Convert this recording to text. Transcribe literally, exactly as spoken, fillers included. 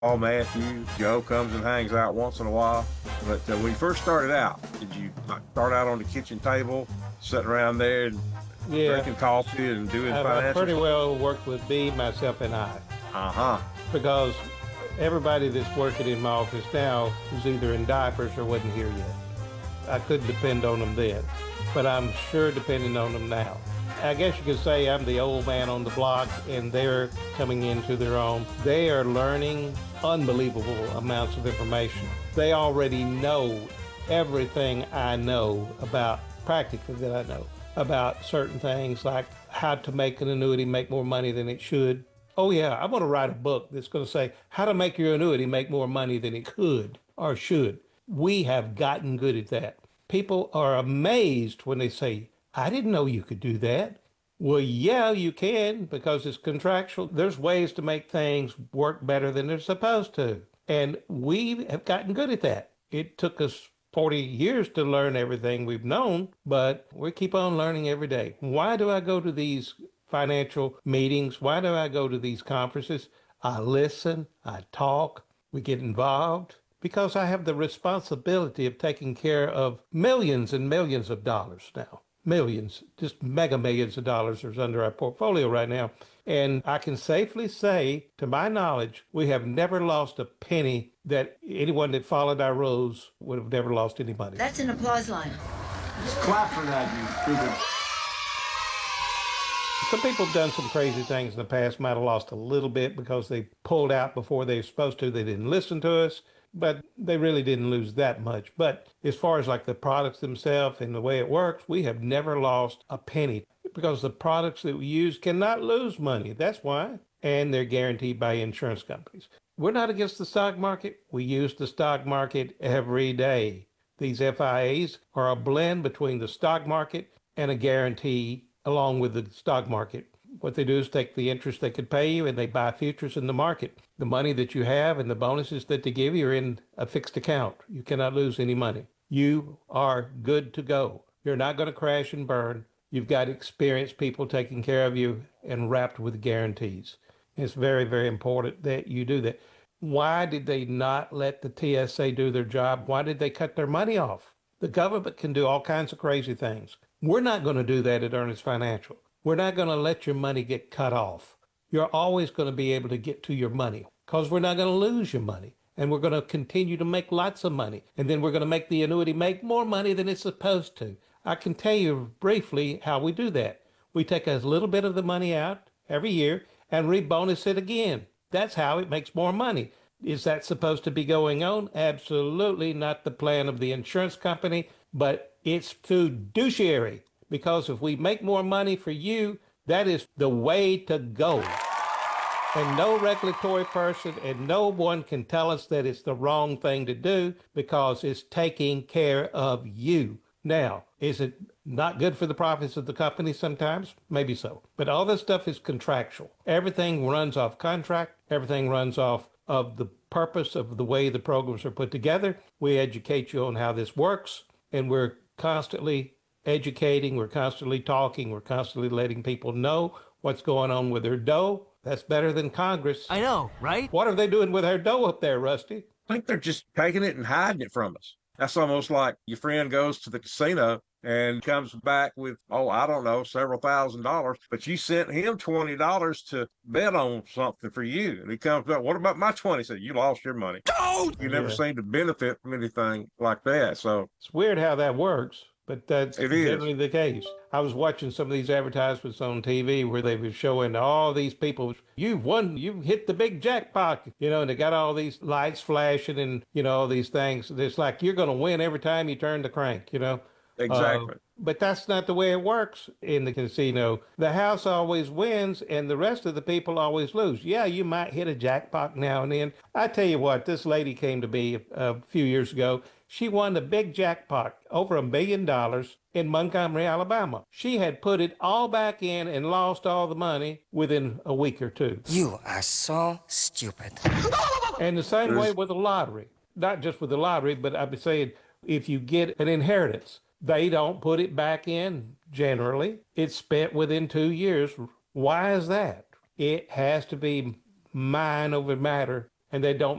Paul Matthews. Joe comes and hangs out once in a while. But uh, when you first started out, did you like start out on the kitchen table, sitting around there and Yeah, drinking coffee and doing I've, I've financial pretty stuff? well worked with B, myself, and I, Uh-huh. because everybody that's working in my office now is either in diapers or wasn't here yet. I couldn't depend on them then, but I'm sure depending on them now. I guess you could say I'm the old man on the block and they're coming into their own. They are learning unbelievable amounts of information. They already know everything I know about, practically that I know, about certain things like how to make an annuity make more money than it should. Oh yeah, I'm going to write a book that's going to say how to make your annuity make more money than it could or should. We have gotten good at that. People are amazed when they say, I didn't know you could do that. Well, yeah, you can because it's contractual. There's ways to make things work better than they're supposed to. And we have gotten good at that. It took us forty years to learn everything we've known, but we keep on learning every day. Why do I go to these financial meetings? Why do I go to these conferences? I listen, I talk, we get involved because I have the responsibility of taking care of millions and millions of dollars now. Millions, just mega millions of dollars is under our portfolio right now. And I can safely say, to my knowledge, we have never lost a penny that anyone that followed our rules would have never lost any money. That's an applause line. Just clap for that, you stupid. Some people have done some crazy things in the past, might have lost a little bit because they pulled out before they were supposed to. They didn't listen to us, but they really didn't lose that much. But as far as like the products themselves and the way it works, we have never lost a penny because the products that we use cannot lose money. That's why. And they're guaranteed by insurance companies. We're not against the stock market. We use the stock market every day. These F I As are a blend between the stock market and a guarantee along with the stock market. What they do is take the interest they could pay you and they buy futures in the market. The money that you have and the bonuses that they give you are in a fixed account. You cannot lose any money. You are good to go. You're not going to crash and burn. You've got experienced people taking care of you and wrapped with guarantees. It's very, very important that you do that. Why did they not let the T S A do their job? Why did they cut their money off? The government can do all kinds of crazy things. We're not going to do that at Ernest Financial. We're not going to let your money get cut off. You're always going to be able to get to your money because we're not going to lose your money. And we're going to continue to make lots of money. And then we're going to make the annuity make more money than it's supposed to. I can tell you briefly how we do that. We take a little bit of the money out every year and rebonus it again. That's how it makes more money. Is that supposed to be going on? Absolutely not the plan of the insurance company, but it's fiduciary. Because if we make more money for you, that is the way to go. And no regulatory person and no one can tell us that it's the wrong thing to do because it's taking care of you. Now, is it not good for the profits of the company sometimes? Maybe so. But all this stuff is contractual. Everything runs off contract. Everything runs off of the purpose of the way the programs are put together. We educate you on how this works, and we're constantly educating, we're constantly talking, we're constantly letting people know what's going on with their dough. That's better than Congress. I know, right? What are they doing with their dough up there, Rusty? I think they're just taking it and hiding it from us. That's almost like your friend goes to the casino and comes back with, oh, I don't know, several thousand dollars, but you sent him twenty dollars to bet on something for you. And he comes back, what about my twenty? He said, you lost your money. Oh! You never Yeah. seem to benefit from anything like that. So It's weird how that works, but that's It is. generally the case. I was watching some of these advertisements on T V where they were showing all these people, you've won, you've hit the big jackpot, you know, and they got all these lights flashing and, you know, all these things. It's like you're going to win every time you turn the crank, you know. exactly. Uh, but that's not the way it works in the casino. The house always wins and the rest of the people always lose. Yeah, you might hit a jackpot now and then. I tell you what, this lady came to me a, a few years ago. She won the big jackpot, over a million dollars in Montgomery, Alabama. She had put it all back in and lost all the money within a week or two. You are so stupid. And the same way There's- with the lottery. Not just with the lottery, but I've been saying if you get an inheritance, they don't put it back in generally. It's spent within two years. Why is that? It has to be mind over matter. and they don't